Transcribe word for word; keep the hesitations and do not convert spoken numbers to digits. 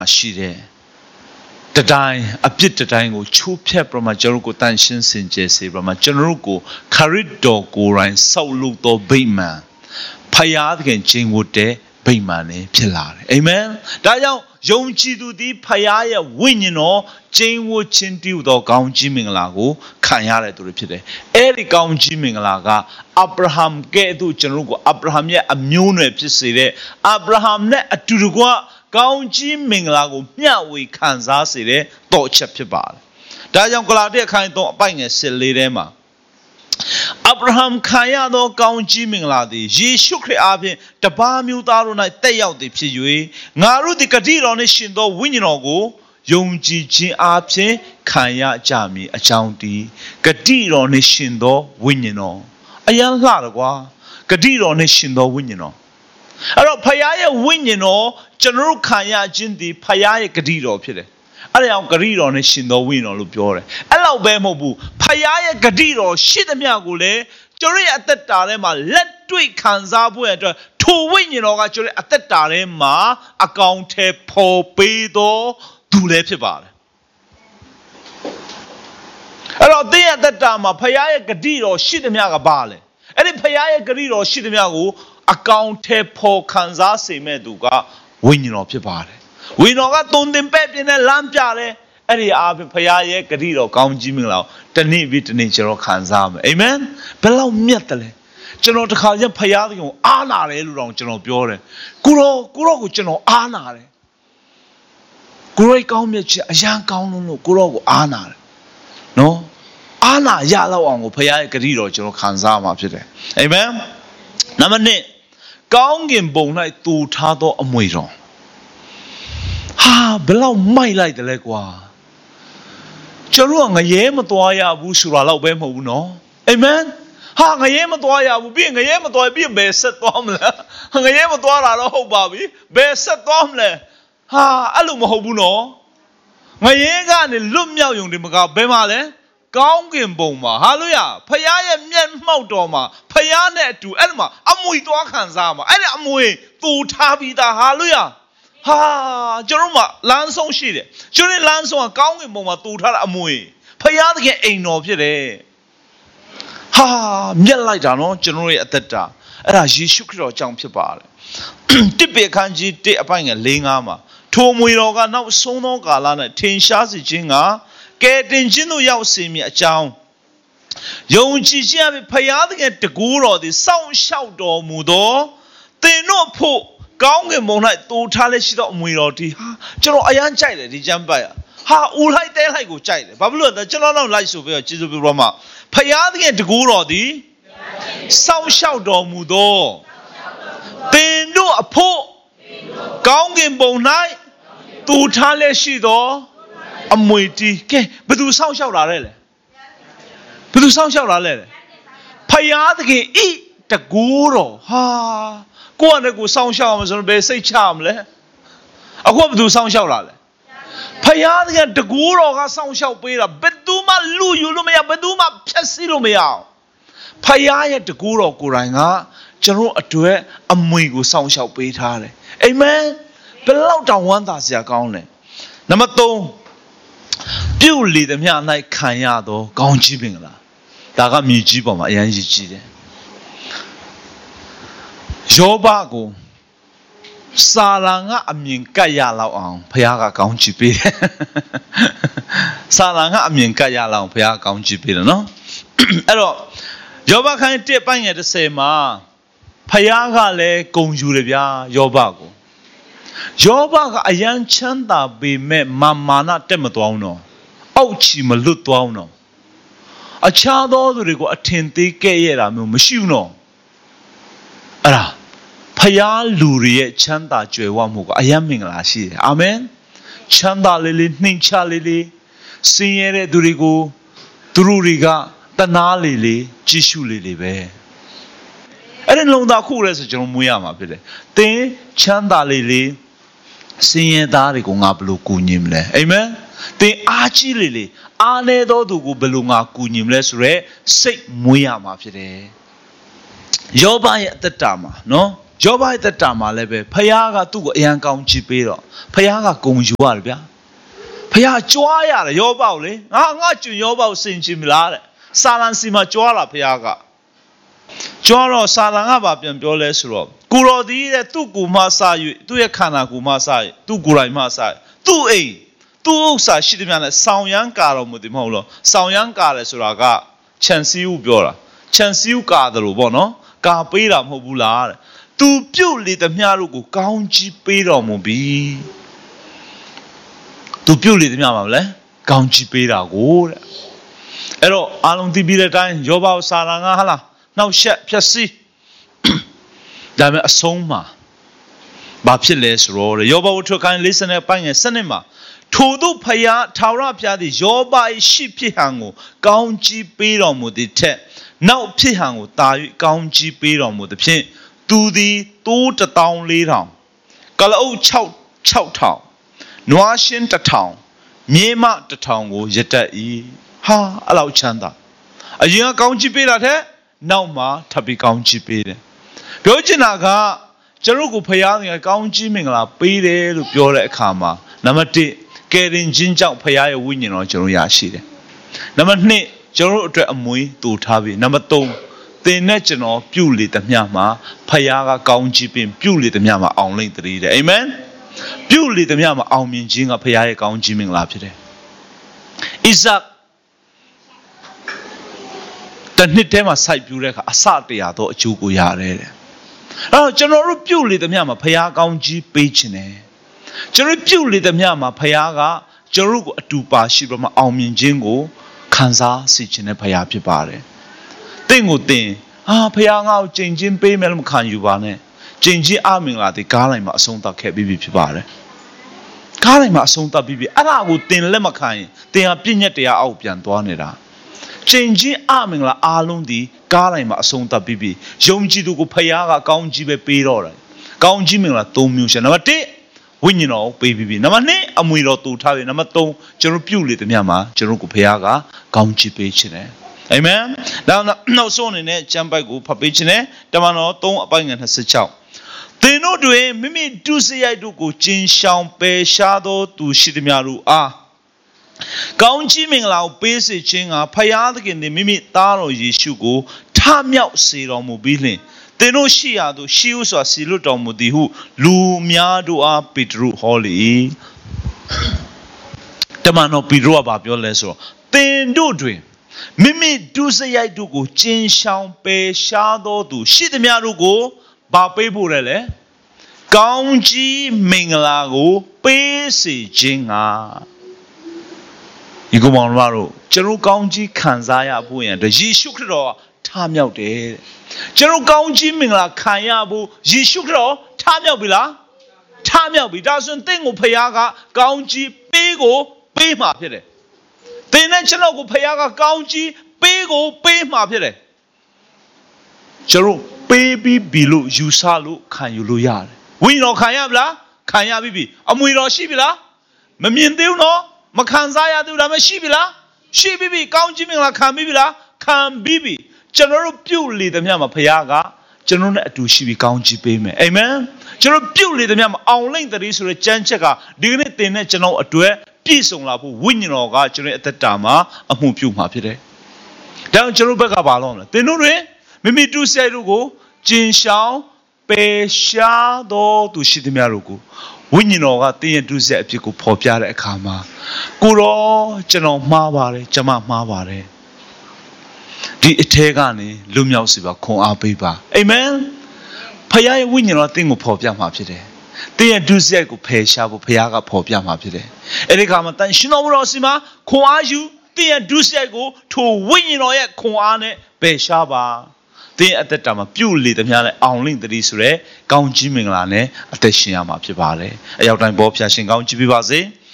ရှိတယ်တတိုင်းအပြစ်တတိုင်းကိုချိုးဖျက်ပြမှာကျွန်တော်ကိုတန်ရှင်းစင်ကြယ်စေပြမှာကျွန်တော်ကိုခရစ်တော်ကိုယ်တိုင်ဆောက်လုပ်သောဗိမာန်ဖယားသခင်ကျင့်ဝတ်တဲ့ဗိမာန်နဲ့ဖြစ်လာတယ်အာမင်ဒါကြောင့်ယုံကြည်သူသည်ဖယားရဲ့ဝိညာဉ်တော်ကျင့်ဝတ်ခြင်းတည်သောကောင်းကြီးမင်္ဂလာကိုခံရတဲ့သူတွေဖြစ်တယ်အဲ့ဒီကောင်းကြီးမင်္ဂလာကအဗြဟံကဲ့သို့ကျွန်တော်ကိုအဗြဟံရဲ့အမျိုးနွယ်ဖြစ်စေတဲ့အဗြဟံနဲ့အတူတကွကောင်းကြီးမင်္ဂလာကိုမျှဝေခံစားစေတဲ့တော်ချက်ဖြစ်ပါတယ်ဒါကြောင့်ဂလာတိအခန်းသုံးအပိုင်ငယ်၁၄ထဲမှာအဗြဟံခံရသောကောင်းကြီးမင်္ဂလာသည်ယေရှုခရစ်အားဖြင့်တပါးမျိုးသားတို့၌တက်ရောက်သည်ဖြစ်၍ငါတို့သည်ဂတိတော်နှင့်ရှင်သောဝိညာဉ်တော်ကိုယုံကြည်ခြင်းအားဖြင့်ခံရကြမည်အကြောင်းတည်းဂတိတော်နှင့်ရှင်သောဝိညာဉ်တော်အယံလှတယ်ကွာဂတိတော်နှင့်ရှင်သောဝိညာဉ်တော်အဲ့တော့ဖယားရဲ့ဝိညာဉ်တော်ကျွန်တော်တို့ခံရခြင်းဒီဖယားရဲ့ဂတိတော်ဖြစ်တယ်အဲ့ဒါကြောင့်ဂတိတော်နဲ့ရှင်တော်ဝိညာဉ်တော်လို့ပြောတယ်အဲ့လောက်ပဲမဟုတ်ဘူးဖယားရဲ့ဂတိတော်ရှိသမျှကိုလည်းကျွန်တော်ရဲ့အသက်တာထဲမှာလက်တွေ့ခံစားဖို့အတွက်ထိုဝိညာဉ်တော်ကကျွန်တော်ရဲ့အသက်တာထဲမှာအကောင်ထဲပေါ်ပေးသောသူလည်းဖြစ်ပါတယ်အဲ့တော့တင်းရဲ့အသက်တာမှာဖယားရဲ့ဂတိတော်ရှိသမျှကဘာလဲအဲ့ဒီဖယားရဲ့ဂတိတော်ရှိသမျှကိုအကောင်ထဲပေါ်ခံစားစေမဲ့သူကဝိညာဉ်တော်ဖြစ်ပါတယ်ဝိညာဉ်တော်ကတုံတင်ပဲ့ပြင်းနဲ့လမ်းပြတယ်အဲ့ဒီအားဖြင့်ဖခင်ရဲ့ဂတိတော်ကောင်းကြီးမင်္ဂလာကိုတနေ့ပြီးတနေ့ကျွန်တော်ခံစားမယ်အာမင်ဘယ်လောက်မြတ်တယ်လဲကျွန်တော်တခါကျဖခင်သခင်ကိုအားနာတယ်လို့တော့ကျွန်တော်ပြောတယ်ကိုရောကိုရောကိုကျွန်တော်အားနာတယ်ကိုရောကောင်းမြတ်ချက်အရန်ကောင်းလို့ကိုရောကိုအားနာတယ်နော်အားနာရလောက်အောင်ကိုဖခင်ရဲ့ဂတိတော်ကျွန်တော်ခံစားမှာဖြစ်တယ်အာမင်နံပါတ်နှစ်ကောင်းကင်ဘုံ၌တူထားသောအမွေတော်ဟာဘယ်လောက်မိုက်လိုက်တယ်လဲကွာကျွန်တော်ကငရဲမသွားရဘူးဆိုတာတော့ပဲမဟုတ်ဘူးနော်အာမင်ဟာငရဲမသွားရဘူးပြီးငရဲမသွားပြီးဘယ်ဆက်သွားမလဲငရဲမသွားတာတော့ဟုတ်ပါပြီဘယ်ဆက်သွားမလဲဟာအဲ့လိုမဟုတ်ဘူးနော်ငရဲကနေလွတ်မြောက်ယုံဒီမကဘယ်မှာလဲကောင်းကင်ဘုံမှာဟာလုယာဖခင်ရဲ့မျက်မှောက်တော်မှာဖခင်နဲ့အတူအဲ့မှာအမွေသွားခံစားမှာအဲ့ဒီအမွေတူထားပြီးသားဟာလုယာဟာကျွန်တော်တို့လမ်းဆုံးရှိတယ်ကျွန်တော်လမ်းဆုံးကကောင်းကင်ဘုံမှာတူထားတဲ့အမွေဖခင်သခင်အိမ်တော်ဖြစ်တယ်ဟာမြက်လိုက်တာနော်ကျွန်တော်ရဲ့အသက်တာအဲ့ဒါယေရှုခရစ်တော်ကြောင့်ဖြစ်ပါတယ်တစ်ပေခန်းကြီးတစ်အပိုင်ငယ်၄၅မှာထိုမွေတော်ကနောက်ဆုံးသောကာလ၌ထင်ရှားစေခြင်းကကဲတင်ခြင်းတို့ရောက်စေမည်အကြောင်းယုံကြည်ခြင်းအပြင်ဖယားသခင်တကူတော်သည်စောင့်ရှောက်တော်မူသောသင်တို့ဖို့ကောင်းကင်ဘုံ၌တူထားလက်ရှိသောအမွေတော်ဒီဟာကျွန်တော်အရန်ကြိုက်တယ်ဒီကျမ်းပတ်ဟာဦးလိုက်တဲလိုက်ကိုကြိုက်တယ်ဘာဖြစ်လို့လဲကျွန်တော်တော့လိုက်ဆိုပြီးတော့ကျေးဇူးပြုတော့မှဖယားသခင်တကူတော်သည်စောင့်ရှောက်တော်မူသောသင်တို့အဖို့ကောင်းကင်ဘုံ၌တူထားလက်ရှိသောအမွေတီးကဲဘယ်သူစောင့်ရှောက်လာလဲလဲဘယ်သူစောင့်ရှောက်လာလဲလဲဖယားသခင်ဤတကူတော်ဟာကိုယ့်အနေကိုစောင့်ရှောက်အောင်ဆိုတော့ဘယ်စိတ်ချမလဲအခုကဘယ်သူစောင့်ရှောက်လာလဲဖယားသခင်တကူတော်ကစောင့်ရှောက်ပေးတာဘယ်သူမှလူယူလို့မရဘယ်သူမှဖျက်ဆီးလို့မရအောင်ဖယားရဲ့တကူတော်ကိုယ်တိုင်ကကျွန်တော်အတွက်အမွေကိုစောင့်ရှောက်ပေးထားတယ်အာမင်ဘယ်လောက်တောင်ဝမ်းသာစရာကောင်းလဲနံပါတ်သုံးပြုတ်လေသမျှ၌ခံရသောကောင်းကြီးပင်ကလားဒါကမြေကြီးပေါ်မှာအရင်ကြီးကြီးတယ်ယောဘကိုစာရန်ကအမြင်ကတ်ရလောက်အောင်ဘုရားကကောင်းချီးပေးတယ်စာရန်ကအမြင်ကတ်ရလောက်အောင်ဘုရားကောင်းချီးပေးတယ်နော်အဲ့တော့ယောဘခန်းတစ်ပိုင်းငယ်တစ်ဆယ်မှာဘုရားကလည်းဂုဏ်ယူတယ်ဗျာယောဘကိုယောဘကအယံချမ်းသာပေမဲ့မာမာနတက်မသွားအောင်တော့အောက်ချီမလွတ်သွားအောင်တော့အခြားသောသူတွေကိုအထင်သေးခဲ့ရတာမျိုးမရှိဘူးနော်အဲ့ဒါဖယားလူတွေရဲ့ချမ်းသာကြွယ်ဝမှုကအယံမင်္ဂလာရှိတယ်အာမင်ချမ်းသာလေးလေးနှိမ်ချလေးလေးစင်ရတဲ့သူတွေကိုသူတို့တွေကတနာလေးလေးကြည့်ရှုလေးလေးပဲအဲ့ဒီလုံသားခုလဲဆိုကျွန်တော်မွေးရမှာဖြစ်တယ်သင်ချမ်းသာလေးလေးစင်ရသားတွေကိုငါဘယ်လိုကူညီမလဲအာမင်သင်အားကြီးလေးလေးအားနေသောသူကိုဘယ်လိုငါကူညီမလဲဆိုရဲစိတ်မွေးရမှာဖြစ်တယ်ယောဘရဲ့အသက်တာမှာနော်ယောဘရဲ့သက်တာမှာလည်းပဲဖခင်ကသူ့ကိုအယံကောင်းချီးပေးတော့ဖခင်ကဂုဏ်ယူရတယ်ဗျာဖခင်ကြွားရတယ်ယောဘကိုလေငါငါကျွယောဘကိုစင်ချင်မလားတဲ့စာလံစီမှာကြွားလာဖခင်ကကြွားတော့စာလံကပါပြန်ပြောလဲဆိုတော့ကိုတော်ဒီတဲ့သူ့ကိုမှစ၍သူ့ရဲ့ခန္ဓာကိုမှစ၍သူ့ကိုယ်တိုင်မှစ၍သူ့အိမ်သူ့ဥစ္စာရှိသမျှနဲ့ဆောင်ရမ်းကာတော်မူတယ်မဟုတ်လို့ဆောင်ရမ်းကာတယ်ဆိုတာကခြံစည်းဥပြောတာခြံစည်းဥကာတယ်လို့ပေါ့နော်ကာပေးတာမဟုတ်ဘူးလားတဲ့သူပြုတ်လေသမျှတို့ကိုကောင်းကြီးပေးတော်မူပြီသူပြုတ်လေသမျှမှာမလဲကောင်းကြီးပေးတာကိုတဲ့အဲ့တော့အာလုံးသိပြီးတဲ့အတိုင်းယောဘစာလံကဟာလားနှောက်ရှက်ဖြက်စီးဒါပေမဲ့အဆုံးမှာဘာဖြစ်လဲဆိုတော့ယောဘဝတ္ထုကိုင်းလေးစနစ်ပိုင်းငယ်စနစ်မှာထို့သူဖျားထာဝရဘုရားသည်ယောဘ၏ရှိဖြစ်ဟန်ကိုကောင်းကြီးပေးတော်မူသည်ထက်နောက်ဖြစ်ဟန်ကိုတာ၍ကောင်းကြီးပေးတော်မူသည်ဖြင့်သူသည်တိုးတစ်တောင်းလေးထောင်ကလအုပ်၆၆ထောင်နွားရှင်းတစ်ထောင်မြေမတစ်ထောင်ကိုရတတ်၏ဟာအဲ့လောက်ချမ်းသာအရင်ကကောင်းကြီးပေးတာတဲ့နောက်မှာထပ်ပြီးကောင်းကြီးပေးတယ်ပြောချင်တာကကျွန်တော်ကိုဖခင်ကကောင်းကြီးမင်္ဂလာပေးတယ်လို့ပြောတဲ့အခါမှာနံပါတ်တစ်ကယ်တင်ခြင်းကြောင့်ဖခင်ရဲ့ဝိညာဉ်တော်ကျွန်တော်ရရှိတယ်နံပါတ်နှစ်ကျွန်တော်အတွက်အမွေတူထားပြီနံပါတ်သုံးသင်နဲ့ကျွန်တော်ပြုလေသမျှမှာဖခင်ကကောင်းကြီးပေးပြုလေသမျှမှာအောင်လိမ့်တည်းတဲ့အာမင်ပြုလေသမျှမှာအောင်မြင်ခြင်းကဖခင်ရဲ့ကောင်းကြီးမင်္ဂလာဖြစ်တယ်ဣဇက်တနှစ်တည်းမှာစိုက်ပြူတဲ့အခါအစတရားတော့အကျိုးကိုရတယ်တဲ့အဲ့တော့ကျွန်တော်တို့ပြုတ်လေသမျှမှာဖခင်ကောင်းကြီးပေးခြင်းတယ်ကျွန်တော်ပြုတ်လေသမျှမှာဖခင်ကကျွန်တော်တို့ကိုအတူပါရှိပြီးမှအောင်မြင်ခြင်းကိုခံစားစေခြင်းနဲ့ဖခင်ဖြစ်ပါတယ်တင့်ကိုတင်ဟာဖခင်ငါ့ကိုကြင်ချင်းပေးမယ်လို့မခံယူပါနဲ့ကြင်ချင်းအမင်္ဂလာတွေကားလိုက်မှာအဆုံးသတ်ခဲ့ပြီးပြီဖြစ်ပါတယ်ကားလိုက်မှာအဆုံးသတ်ပြီးပြီအဲ့ဒါကိုတင်လက်မခံရင်တင်ဟာပြည့်ညက်တရားအောက်ပြန်သွားနေတာကျင်ချင်းအမင်္ဂလာအားလုံးဒီကားတိုင်းမှာအဆုံးသတ်ပြီးပြီယုံကြည်သူကိုဖခင်ကကောင်းကြီးပဲပေးတော့တယ်ကောင်းကြီးမင်္ဂလာ၃မျိုးရှိနံပါတ်တစ်ဝိညာဉ်တော်ပေးပြီးပြီနံပါတ်နှစ်အမွေတော်တူထားပြီနံပါတ်သုံးကျွန်တော်ပြုလေသမျှမှာကျွန်တော်ကိုဖခင်ကကောင်းကြီးပေးခြင်းတယ်အာမင်နောက်နောက်ဆုံးအနေနဲ့ကျမ်းပိုက်ကိုဖတ်ပေးခြင်းတယ်တမန်တော်၃အပိုင်းငယ်၂၆သင်တို့တွင်မိမိဒုစရိုက်တို့ကိုကျင်ရှောင်ပယ်ရှားသောသူရှိသမျှတို့အားကောင်းကြီးမင်္ဂလာကိုပေးစေခြင်းကဖယားသခင်သည်မိမိသားတော်ယေရှုကိုထမြောက်စေတော်မူပြီးလျှင်သင်တို့ရှိရာသို့ရှိဥစွာစီလွတ်တော်မူသည်ဟုလူများတို့အားပေတရုဟောလေတမန်တော်ပေတရုကပြောလဲဆိုတော့သင်တို့တွင်မိမိဒုစရိုက်တို့ကိုကျင်ရှောင်ပယ်ရှားသောသူရှိသမျှတို့ကိုဘာပေးဖို့လဲလဲကောင်းကြီးမင်္ဂလာကိုပေးစေခြင်းကဒီကောင်မတို့ကျွန်တော်ကောင်းကြီးခံစားရဖို့ရန်ယေရှုခရစ်တော်ထမြောက်တယ်ကျွန်တော်ကောင်းကြီးမင်္ဂလာခံရဖို့ယေရှုခရစ်တော်ထမြောက်ပြီလားထမြောက်ပြီဒါဆိုရင်တင့်ကိုဖခင်ကကောင်းကြီးပေးကိုပေးမှာဖြစ်တယ်သင်နဲ့ကျွန်တော်ကိုဖခင်ကကောင်းကြီးပေးကိုပေးမှာဖြစ်တယ်ကျွန်တော်ပေးပြီးပြီလို့ယူဆလို့ခံယူလို့ရတယ်ဝိညာဉ်တော်ခံရပြီလားခံရပြီပြီအမွေတော်ရှိပြီလားမမြင်သေးဘူးနော်မခံစားရသေးဘူးဒါမှရှိပြီလားရှိပြီပြီကောင်းကြီးမင်္ဂလာခံပြီလားခံပြီပြီကျွန်တော်တို့ပြုတ်လေသမျှမှာဖခင်ကကျွန်တော်နဲ့အတူရှိပြီးကောင်းကြီးပေးမယ်အာမင်ကျွန်တော်ပြုတ်လေသမျှမှာအောင်လိမ့်တည်းဆိုတဲ့ကြမ်းချက်ကဒီကနေ့သင်နဲ့ကျွန်တော်အတွက်ပြည့်စုံလာဖို့ဝိညာဉ်တော်ကကျွန်တော်ရဲ့အသက်တာမှာအမှုပြုမှာဖြစ်တယ်ဒါကြောင့်ကျွန်တော်ဘက်ကဘာလို့လဲသင်တို့တွေမိမိတူဆိုင်တို့ကိုကျင်ရှောင်ပယ်ရှားတော်သူရှိသမျှတို့ကိုဝိညာဉ်တော်ကတင်းရဲ့ဒုစရိုက်အဖြစ်ကိုဖော်ပြတဲ့အခါမှာကိုတော့ကျွန်တော်မှားပါတယ်ကျွန်မမှားပါတယ်ဒီအထဲကနေလွတ်မြောက်စေပါခွန်အားပေးပါအာမင်ဖခင်ရဲ့ဝိညာဉ်တော်တင်းကိုဖော်ပြမှာဖြစ်တယ်တင်းရဲ့ဒုစရိုက်ကိုဖယ်ရှားဖို့ဖခင်ကဖော်ပြမှာဖြစ်တယ်အဲ့ဒီခါမှာတန်ရှင်တော်ဘုရားစီမှာခွန်အားယူတင်းရဲ့ဒုစရိုက်ကိုထိုဝိညာဉ်တော်ရဲ့ခွန်အားနဲ့ပယ်ရှားပါတင်းအသက်တာမှာပြုတ်လေသမျှနဲ့အောင်လိမ့်တည်းဆိုရဲကောင်းကြီးမင်္ဂလာနဲ့အသက်ရှင်ရမှာဖြစ်ပါတယ်အရောက်တိုင်းဘောဖျားရှင်ကောင်းကြီးပေးပါစေ